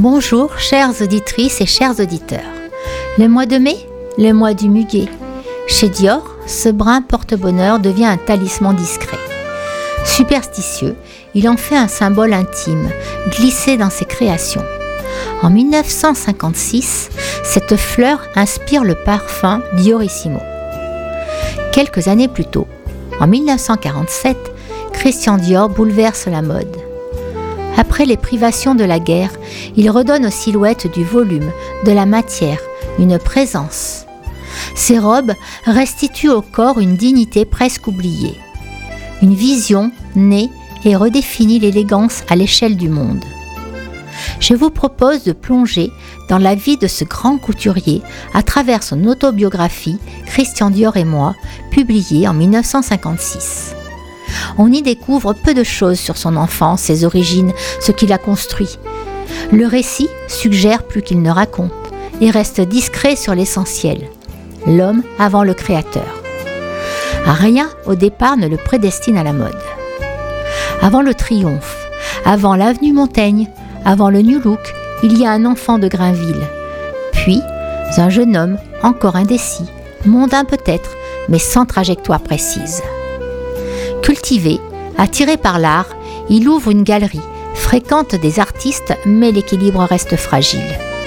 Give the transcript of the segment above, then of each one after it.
Bonjour, chères auditrices et chers auditeurs. Le mois de mai, le mois du muguet. Chez Dior, ce brun porte-bonheur devient un talisman discret. Superstitieux, il en fait un symbole intime, glissé dans ses créations. En 1956, cette fleur inspire le parfum Diorissimo. Quelques années plus tôt, en 1947, Christian Dior bouleverse la mode. Après les privations de la guerre, il redonne aux silhouettes du volume, de la matière, une présence. Ses robes restituent au corps une dignité presque oubliée. Une vision naît et redéfinit l'élégance à l'échelle du monde. Je vous propose de plonger dans la vie de ce grand couturier à travers son autobiographie « Christian Dior et moi », publiée en 1956. On y découvre peu de choses sur son enfance, ses origines, ce qu'il a construit. Le récit suggère plus qu'il ne raconte et reste discret sur l'essentiel, l'homme avant le créateur. Rien au départ ne le prédestine à la mode. Avant le Triomphe, avant l'avenue Montaigne, avant le New Look, il y a un enfant de Grainville. Puis, un jeune homme, encore indécis, mondain peut-être, mais sans trajectoire précise. Cultivé, attiré par l'art, il ouvre une galerie, fréquente des artistes, mais l'équilibre reste fragile.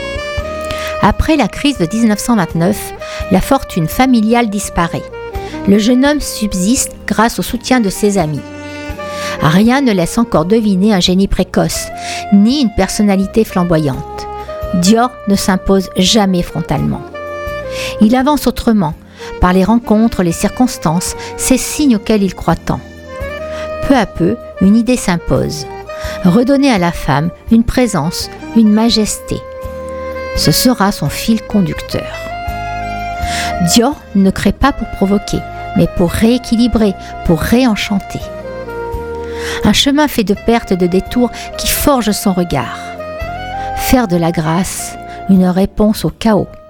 Après la crise de 1929, la fortune familiale disparaît. Le jeune homme subsiste grâce au soutien de ses amis. Rien ne laisse encore deviner un génie précoce, ni une personnalité flamboyante. Dior ne s'impose jamais frontalement. Il avance autrement, par les rencontres, les circonstances, ces signes auxquels il croit tant. Peu à peu, une idée s'impose. Redonner à la femme une présence, une majesté. Ce sera son fil conducteur. Dior ne crée pas pour provoquer, mais pour rééquilibrer, pour réenchanter. Un chemin fait de pertes et de détours qui forge son regard. Faire de la grâce une réponse au chaos.